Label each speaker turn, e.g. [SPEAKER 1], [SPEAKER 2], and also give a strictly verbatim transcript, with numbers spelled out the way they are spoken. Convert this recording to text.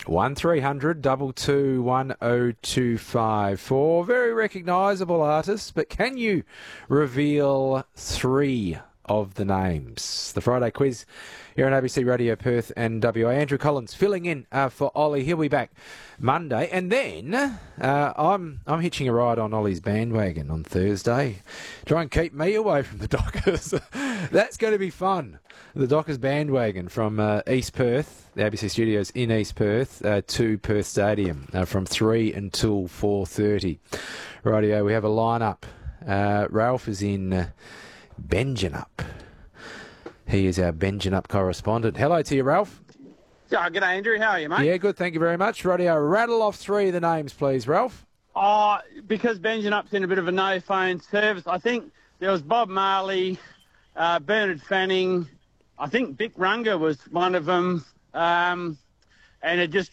[SPEAKER 1] one three hundred two two one oh two five four. Very recognisable artists, but can you reveal three of the names? The Friday quiz here on A B C Radio Perth and W A. Andrew Collins filling in uh, for Ollie. He'll be back Monday, and then uh, I'm I'm hitching a ride on Ollie's bandwagon on Thursday. Try and keep me away from the Dockers. That's going to be fun. The Dockers bandwagon from uh, East Perth, the A B C studios in East Perth, uh, to Perth Stadium uh, from three until four thirty. Rightio, we have a lineup. Uh, Ralph is in uh, Benjanup. He is our Benjanup correspondent. Hello to you, Ralph.
[SPEAKER 2] Yeah, g'day, Andrew. How are you, mate?
[SPEAKER 1] Yeah, good. Thank you very much. Rightio, rattle off three of the names, please, Ralph.
[SPEAKER 2] Oh, because Benjanup's in a bit of a no-phone service, I think there was Bob Marley, uh, Bernard Fanning. I think Vic Runga was one of them. Um, and it just